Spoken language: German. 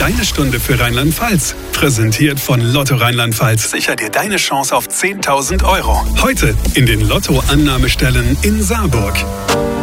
deine Stunde für Rheinland-Pfalz. Präsentiert von Lotto Rheinland-Pfalz. Sicher dir deine Chance auf 10.000 €. Heute in den Lotto-Annahmestellen in Saarburg.